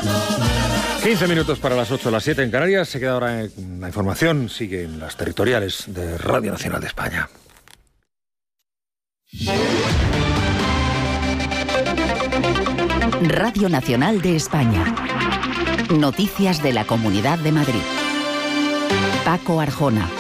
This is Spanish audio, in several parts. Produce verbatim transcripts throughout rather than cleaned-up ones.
quince minutos para las ocho, las siete en Canarias. Se queda ahora en la información. Sigue en las territoriales de Radio Nacional de España. Radio Nacional de España. Noticias de la Comunidad de Madrid. Paco Arjona.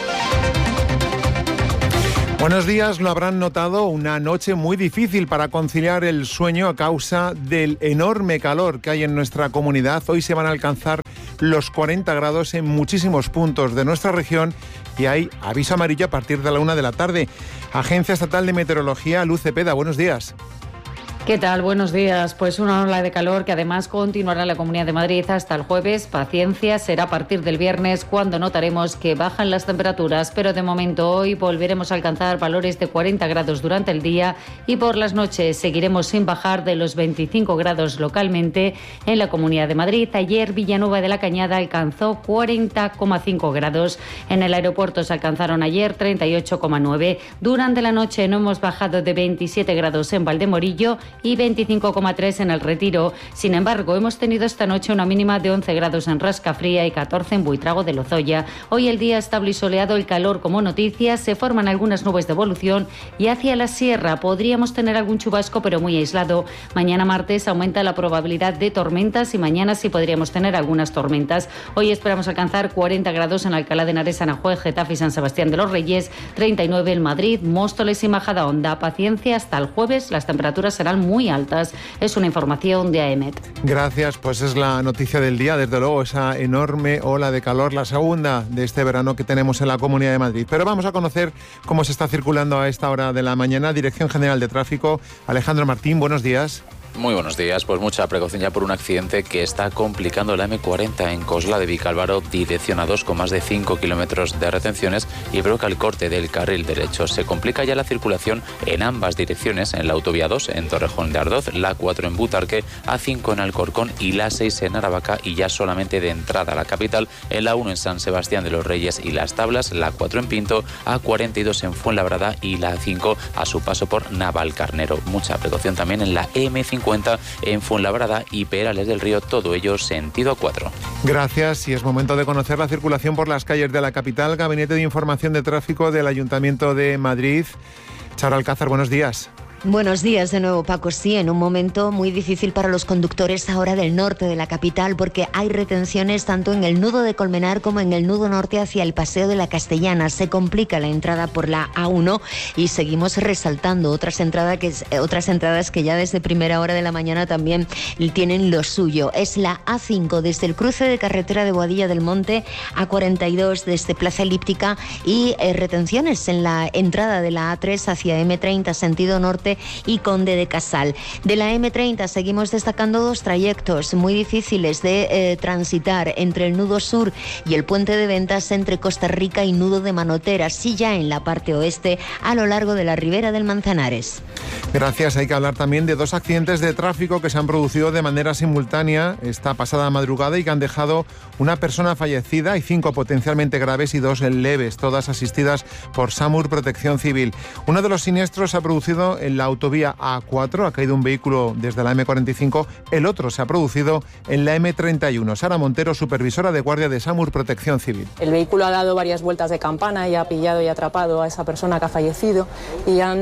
Buenos días. Lo habrán notado, una noche muy difícil para conciliar el sueño a causa del enorme calor que hay en nuestra comunidad. Hoy se van a alcanzar los cuarenta grados en muchísimos puntos de nuestra región y hay aviso amarillo a partir de la una de la tarde. Agencia Estatal de Meteorología, Luz Cepeda, buenos días. ¿Qué tal? Buenos días. Pues una ola de calor que además continuará en la Comunidad de Madrid hasta el jueves. Paciencia, será a partir del viernes cuando notaremos que bajan las temperaturas, pero de momento hoy volveremos a alcanzar valores de cuarenta grados durante el día y por las noches seguiremos sin bajar de los veinticinco grados localmente en la Comunidad de Madrid. Ayer Villanueva de la Cañada alcanzó cuarenta coma cinco grados. En el aeropuerto se alcanzaron ayer treinta y ocho coma nueve. Durante la noche no hemos bajado de veintisiete grados en Valdemorillo y veinticinco coma tres en El Retiro. Sin embargo, hemos tenido esta noche una mínima de once grados en Rascafría y catorce en Buitrago de Lozoya. Hoy el día estable y soleado, el calor como noticia, se forman algunas nubes de evolución y hacia la sierra podríamos tener algún chubasco pero muy aislado. Mañana martes aumenta la probabilidad de tormentas y mañana sí podríamos tener algunas tormentas. Hoy esperamos alcanzar cuarenta grados en Alcalá de Henares, Aranjuez, Getafe y San Sebastián de los Reyes, treinta y nueve en Madrid, Móstoles y Majadahonda. Paciencia, hasta el jueves las temperaturas serán muy altas. Es una información de AEMET. Gracias, pues es la noticia del día, desde luego, esa enorme ola de calor, la segunda de este verano que tenemos en la Comunidad de Madrid. Pero vamos a conocer cómo se está circulando a esta hora de la mañana. Dirección General de Tráfico, Alejandro Martín, buenos días. Muy buenos días, pues mucha precaución ya por un accidente que está complicando la eme cuarenta en Cosla de Vicálvaro, dirección a dos con más de cinco kilómetros de retenciones y provoca el corte del carril derecho. Se complica ya la circulación en ambas direcciones, en la autovía dos en Torrejón de Ardoz, la cuatro en Butarque, a cinco en Alcorcón y la seis en Aravaca y ya solamente de entrada a la capital en la uno en San Sebastián de los Reyes y Las Tablas, la cuatro en Pinto, a cuarenta y dos en Fuenlabrada y la cinco a su paso por Navalcarnero. Mucha precaución también en la eme cincuenta en Fuenlabrada y Perales del Río, todo ello sentido a cuatro. Gracias, y es momento de conocer la circulación por las calles de la capital. Gabinete de Información de Tráfico del Ayuntamiento de Madrid. Charo Alcázar, buenos días. Buenos días de nuevo, Paco. Sí, en un momento muy difícil para los conductores ahora del norte de la capital porque hay retenciones tanto en el nudo de Colmenar como en el nudo norte hacia el Paseo de la Castellana. Se complica la entrada por la A uno y seguimos resaltando otras entradas que, otras entradas que ya desde primera hora de la mañana también tienen lo suyo. Es la A cinco desde el cruce de carretera de Boadilla del Monte, A cuarenta y dos desde Plaza Elíptica y eh, retenciones en la entrada de la A tres hacia eme treinta sentido norte y Conde de Casal. De la eme treinta seguimos destacando dos trayectos muy difíciles de eh, transitar entre el nudo sur y el puente de Ventas, entre Costa Rica y nudo de Manoteras, sí ya en la parte oeste a lo largo de la ribera del Manzanares. Gracias. Hay que hablar también de dos accidentes de tráfico que se han producido de manera simultánea esta pasada madrugada y que han dejado una persona fallecida y cinco potencialmente graves y dos leves, todas asistidas por SAMUR Protección Civil. Uno de los siniestros se ha producido en la autovía A cuatro, ha caído un vehículo desde la eme cuarenta y cinco, el otro se ha producido en la eme treinta y uno. Sara Montero, supervisora de guardia de SAMUR Protección Civil. El vehículo ha dado varias vueltas de campana y ha pillado y atrapado a esa persona que ha fallecido y han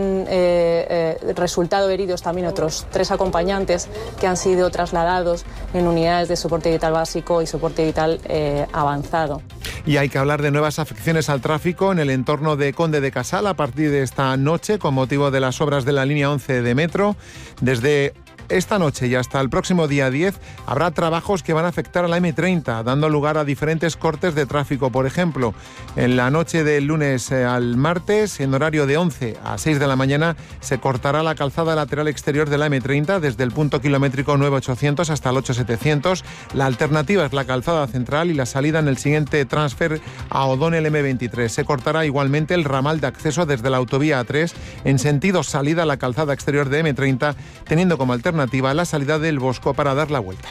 eh, eh, resultado heridos también otros tres acompañantes que han sido trasladados en unidades de soporte vital básico y soporte vital eh, avanzado. Y hay que hablar de nuevas afecciones al tráfico en el entorno de Conde de Casal a partir de esta noche con motivo de las obras de la línea once de metro. Desde esta noche y hasta el próximo día diez habrá trabajos que van a afectar a la eme treinta, dando lugar a diferentes cortes de tráfico. Por ejemplo, en la noche del lunes al martes, en horario de once a seis de la mañana, se cortará la calzada lateral exterior de la eme treinta desde el punto kilométrico nueve ochocientos hasta el ocho setecientos. La alternativa es la calzada central y la salida en el siguiente transfer a O'Donnell eme veintitrés. Se cortará igualmente el ramal de acceso desde la autovía A tres en sentido salida a la calzada exterior de eme treinta, teniendo como alternativa la salida del Bosco para dar la vuelta.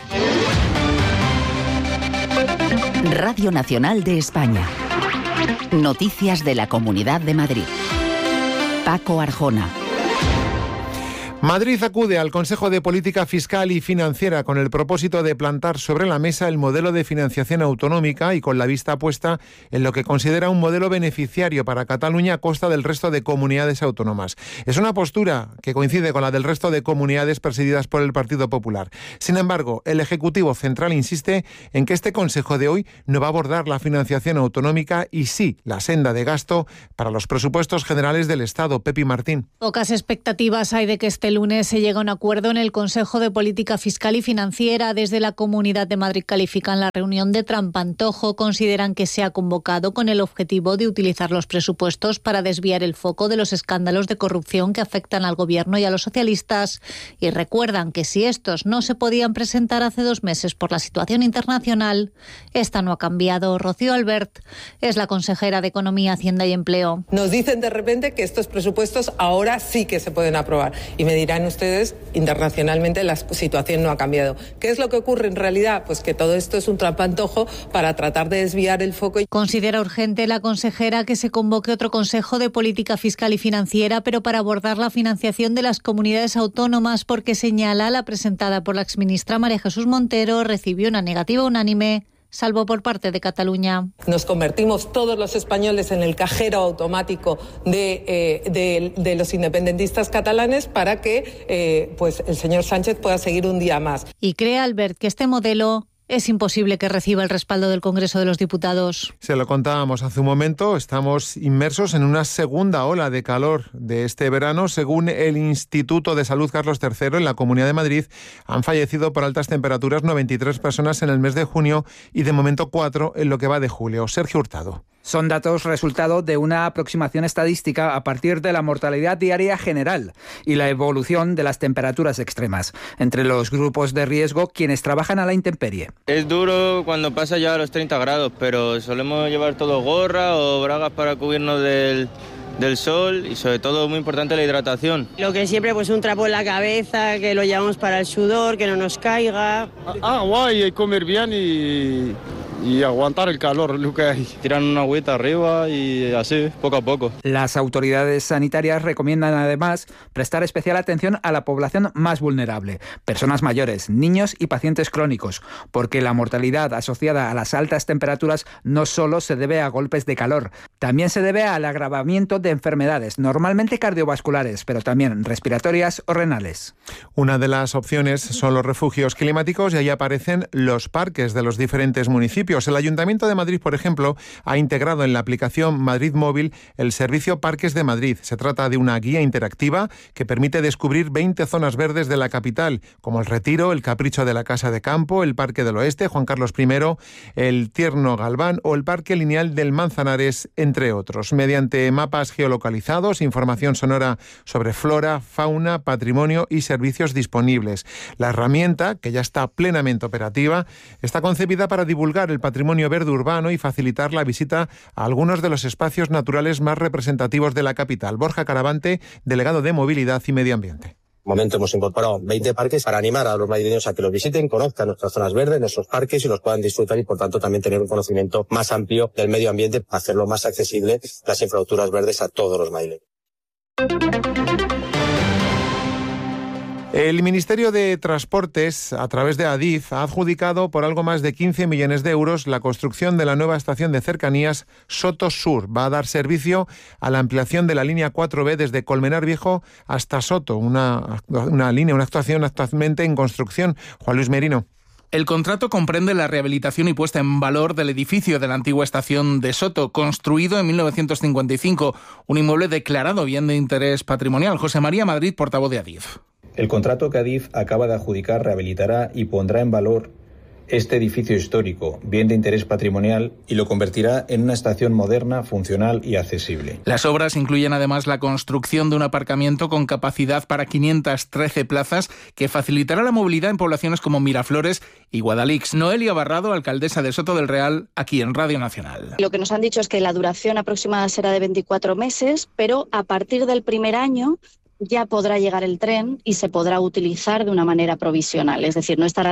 Radio Nacional de España. Noticias de la Comunidad de Madrid. Paco Arjona. Madrid acude al Consejo de Política Fiscal y Financiera con el propósito de plantar sobre la mesa el modelo de financiación autonómica y con la vista puesta en lo que considera un modelo beneficiario para Cataluña a costa del resto de comunidades autónomas. Es una postura que coincide con la del resto de comunidades presididas por el Partido Popular. Sin embargo, el Ejecutivo Central insiste en que este Consejo de hoy no va a abordar la financiación autonómica y sí la senda de gasto para los presupuestos generales del Estado. Pepi Martín. Pocas expectativas hay de que este lunes se llegue a un acuerdo en el Consejo de Política Fiscal y Financiera. Desde la Comunidad de Madrid califican la reunión de trampantojo. Consideran que se ha convocado con el objetivo de utilizar los presupuestos para desviar el foco de los escándalos de corrupción que afectan al Gobierno y a los socialistas. Y recuerdan que si estos no se podían presentar hace dos meses por la situación internacional, esta no ha cambiado. Rocío Albert es la consejera de Economía, Hacienda y Empleo. Nos dicen de repente que estos presupuestos ahora sí que se pueden aprobar. Y me dirán ustedes, internacionalmente la situación no ha cambiado. ¿Qué es lo que ocurre en realidad? Pues que todo esto es un trampantojo para tratar de desviar el foco. Considera urgente la consejera que se convoque otro Consejo de Política Fiscal y Financiera, pero para abordar la financiación de las comunidades autónomas, porque señala la presentada por la exministra María Jesús Montero recibió una negativa unánime, salvo por parte de Cataluña. Nos convertimos todos los españoles en el cajero automático de, eh, de, de los independentistas catalanes para que eh, pues el señor Sánchez pueda seguir un día más. Y cree Albert que este modelo es imposible que reciba el respaldo del Congreso de los Diputados. Se lo contábamos hace un momento, estamos inmersos en una segunda ola de calor de este verano. Según el Instituto de Salud Carlos tercero, en la Comunidad de Madrid han fallecido por altas temperaturas noventa y tres personas en el mes de junio y de momento cuatro en lo que va de julio. Sergio Hurtado. Son datos resultado de una aproximación estadística a partir de la mortalidad diaria general y la evolución de las temperaturas extremas. Entre los grupos de riesgo, quienes trabajan a la intemperie. Es duro cuando pasa ya a los treinta grados, pero solemos llevar todo gorra o bragas para cubrirnos del... del sol y sobre todo muy importante la hidratación. Lo que siempre pues un trapo en la cabeza, que lo llevamos para el sudor, que no nos caiga. Agua y comer bien y, y aguantar el calor, lo que hay. Tiran una agüita arriba y así, poco a poco. Las autoridades sanitarias recomiendan además prestar especial atención a la población más vulnerable, personas mayores, niños y pacientes crónicos, porque la mortalidad asociada a las altas temperaturas no solo se debe a golpes de calor, también se debe al agravamiento de de enfermedades, normalmente cardiovasculares, pero también respiratorias o renales. Una de las opciones son los refugios climáticos y ahí aparecen los parques de los diferentes municipios. El Ayuntamiento de Madrid, por ejemplo, ha integrado en la aplicación Madrid Móvil el servicio Parques de Madrid. Se trata de una guía interactiva que permite descubrir veinte zonas verdes de la capital, como el Retiro, el Capricho de la Casa de Campo, el Parque del Oeste, Juan Carlos primero, el Tierno Galván o el Parque Lineal del Manzanares, entre otros. Mediante mapas geolocalizados, información sonora sobre flora, fauna, patrimonio y servicios disponibles. La herramienta, que ya está plenamente operativa, está concebida para divulgar el patrimonio verde urbano y facilitar la visita a algunos de los espacios naturales más representativos de la capital. Borja Caravante, delegado de Movilidad y Medio Ambiente. De momento hemos incorporado veinte parques para animar a los madrileños a que los visiten, conozcan nuestras zonas verdes, nuestros parques y los puedan disfrutar y por tanto también tener un conocimiento más amplio del medio ambiente, hacerlo más accesible las infraestructuras verdes a todos los madrileños. El Ministerio de Transportes, a través de Adif, ha adjudicado por algo más de quince millones de euros la construcción de la nueva estación de cercanías Soto Sur. Va a dar servicio a la ampliación de la línea cuatro B desde Colmenar Viejo hasta Soto, una, una línea, una actuación actualmente en construcción. Juan Luis Merino. El contrato comprende la rehabilitación y puesta en valor del edificio de la antigua estación de Soto, construido en mil novecientos cincuenta y cinco, un inmueble declarado bien de interés patrimonial. José María Madrid, portavoz de Adif. El contrato que Adif acaba de adjudicar rehabilitará y pondrá en valor este edificio histórico, bien de interés patrimonial, y lo convertirá en una estación moderna, funcional y accesible. Las obras incluyen además la construcción de un aparcamiento con capacidad para quinientas trece plazas que facilitará la movilidad en poblaciones como Miraflores y Guadalix. Noelia Barrado, alcaldesa de Soto del Real, aquí en Radio Nacional. Lo que nos han dicho es que la duración aproximada será de veinticuatro meses, pero a partir del primer año ya podrá llegar el tren y se podrá utilizar de una manera provisional, es decir, no estará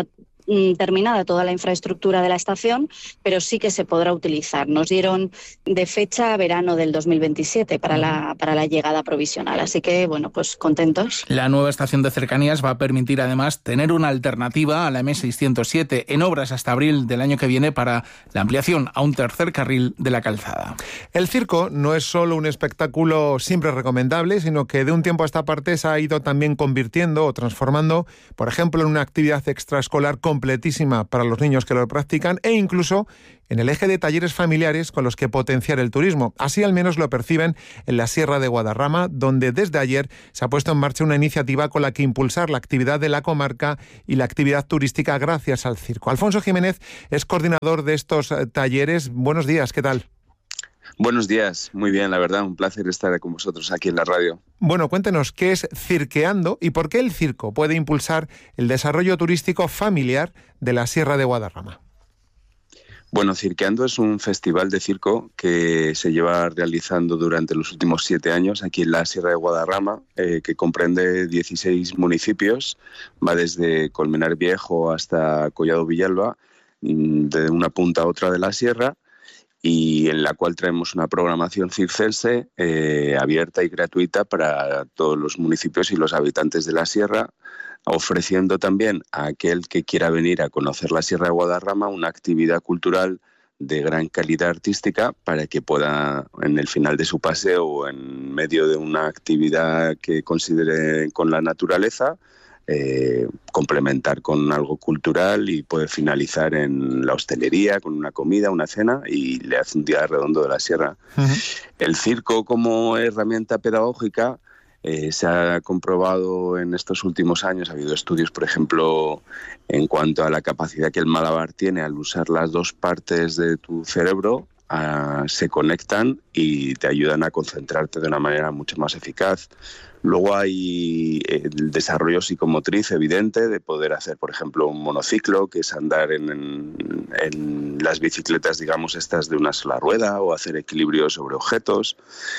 mm, terminada toda la infraestructura de la estación, pero sí que se podrá utilizar. Nos dieron de fecha verano del dos mil veintisiete para la, para la llegada provisional, así que, bueno, pues contentos. La nueva estación de cercanías va a permitir además tener una alternativa a la eme seiscientos siete en obras hasta abril del año que viene para la ampliación a un tercer carril de la calzada. El circo no es solo un espectáculo siempre recomendable, sino que de un tiempo a esta parte se ha ido también convirtiendo o transformando, por ejemplo, en una actividad extraescolar completísima para los niños que lo practican e incluso en el eje de talleres familiares con los que potenciar el turismo. Así al menos lo perciben en la Sierra de Guadarrama, donde desde ayer se ha puesto en marcha una iniciativa con la que impulsar la actividad de la comarca y la actividad turística gracias al circo. Alfonso Jiménez es coordinador de estos talleres. Buenos días, ¿qué tal? Buenos días, muy bien, la verdad, un placer estar con vosotros aquí en la radio. Bueno, cuéntenos, ¿qué es Cirqueando y por qué el circo puede impulsar el desarrollo turístico familiar de la Sierra de Guadarrama? Bueno, Cirqueando es un festival de circo que se lleva realizando durante los últimos siete años aquí en la Sierra de Guadarrama, eh, que comprende dieciséis municipios, va desde Colmenar Viejo hasta Collado Villalba, de una punta a otra de la sierra, y en la cual traemos una programación circense eh, abierta y gratuita para todos los municipios y los habitantes de la sierra, ofreciendo también a aquel que quiera venir a conocer la Sierra de Guadarrama una actividad cultural de gran calidad artística para que pueda, en el final de su paseo o en medio de una actividad que considere con la naturaleza, Eh, complementar con algo cultural y puede finalizar en la hostelería con una comida, una cena y le hace un día redondo de la sierra. Uh-huh. El circo como herramienta pedagógica eh, se ha comprobado en estos últimos años, ha habido estudios, por ejemplo, en cuanto a la capacidad que el malabar tiene al usar las dos partes de tu cerebro, uh, se conectan y te ayudan a concentrarte de una manera mucho más eficaz. Luego hay el desarrollo psicomotriz evidente de poder hacer, por ejemplo, un monociclo, que es andar en, en, en las bicicletas, digamos, estas de una sola rueda, o hacer equilibrio sobre objetos,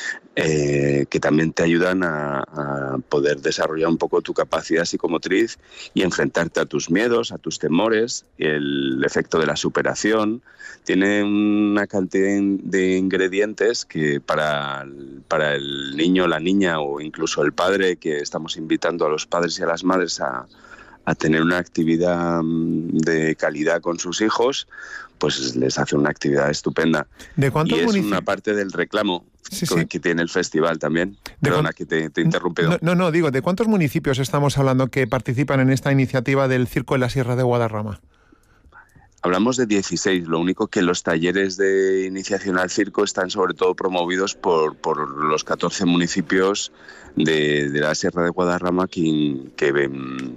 eh, que también te ayudan a, a poder desarrollar un poco tu capacidad psicomotriz y enfrentarte a tus miedos, a tus temores, el efecto de la superación. Tiene una cantidad de ingredientes que para, para el niño, la niña o incluso el padre, que estamos invitando a los padres y a las madres a, a tener una actividad de calidad con sus hijos, pues les hace una actividad estupenda. ¿De cuántos y es municipios? Una parte del reclamo sí, que, sí. que tiene el festival también. ¿De Perdona que te, te he interrumpido. No, no, no, digo, ¿de cuántos municipios estamos hablando que participan en esta iniciativa del Circo en la Sierra de Guadarrama? Hablamos de dieciséis, lo único que los talleres de iniciación al circo están sobre todo promovidos por, por los catorce municipios de, de la Sierra de Guadarrama que, que,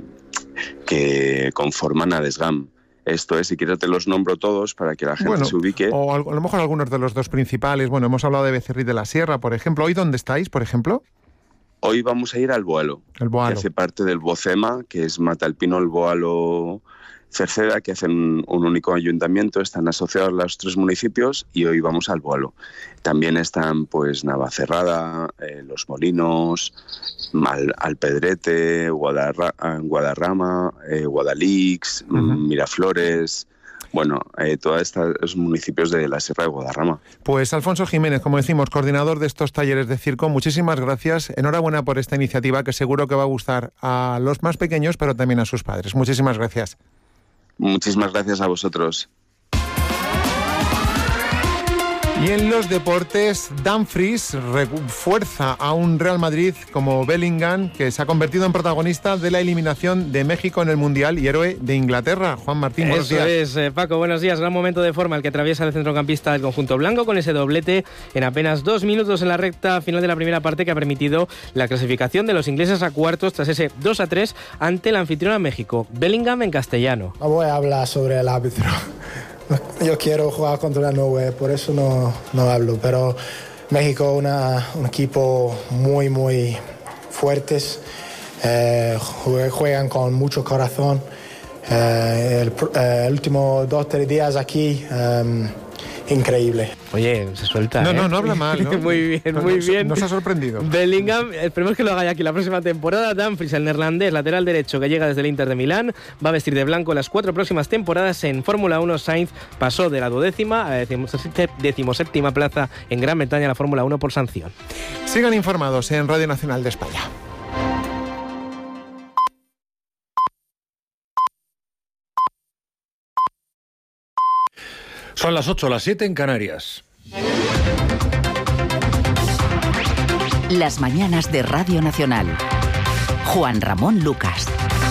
que conforman a Desgam. Esto es, si quieres te los nombro todos para que la gente bueno, se ubique. O a lo mejor algunos de los dos principales. Bueno, hemos hablado de Becerril de la Sierra, por ejemplo. ¿Hoy dónde estáis, por ejemplo? Hoy vamos a ir al Boalo, el Boalo. que hace parte del Bocema, que es Matalpino, el Boalo, Cerceda, que hacen un único ayuntamiento, están asociados los tres municipios y hoy vamos al Boalo. También están pues Navacerrada, eh, Los Molinos, Mal, Alpedrete, Guadarra, Guadarrama, eh, Guadalix, uh-huh. Miraflores, bueno, eh, todos estos municipios de la Sierra de Guadarrama. Pues Alfonso Jiménez, como decimos, coordinador de estos talleres de circo, muchísimas gracias. Enhorabuena por esta iniciativa que seguro que va a gustar a los más pequeños, pero también a sus padres. Muchísimas gracias. Muchísimas gracias a vosotros. Y en los deportes, Dumfries refuerza a un Real Madrid como Bellingham, que se ha convertido en protagonista de la eliminación de México en el Mundial y héroe de Inglaterra. Juan Martín, buenos días. Eso es, Paco, buenos días. Gran momento de forma el que atraviesa el centrocampista del conjunto blanco con ese doblete en apenas dos minutos en la recta final de la primera parte que ha permitido la clasificación de los ingleses a cuartos tras ese dos a tres ante la anfitriona México. Bellingham en castellano. No voy a hablar sobre el árbitro. Yo quiero jugar contra Norway, por eso no, no hablo. Pero México es un equipo muy, muy fuertes. Eh, juegan con mucho corazón. Eh, el, eh, el último dos o tres días aquí, eh, increíble. Oye, se suelta. No, ¿eh? no, no habla mal, ¿no? Muy bien, no, muy nos, bien. Nos ha sorprendido. Bellingham, esperemos que lo haga ya aquí la próxima temporada. Dumfries, el neerlandés, lateral derecho que llega desde el Inter de Milán, va a vestir de blanco las cuatro próximas temporadas en Fórmula uno. Sainz pasó de la duodécima a la decimoséptima plaza en Gran Bretaña a la Fórmula uno por sanción. Sigan informados en Radio Nacional de España. Son las ocho, las siete en Canarias. Las mañanas de Radio Nacional. Juan Ramón Lucas.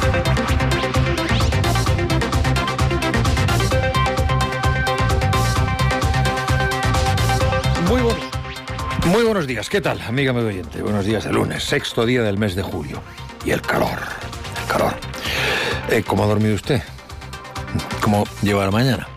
Muy buenos, muy buenos días. ¿Qué tal, amiga medio oyente? Buenos días de lunes, sexto día del mes de julio. Y el calor, el calor. Eh, ¿Cómo ha dormido usted? ¿Cómo lleva la mañana?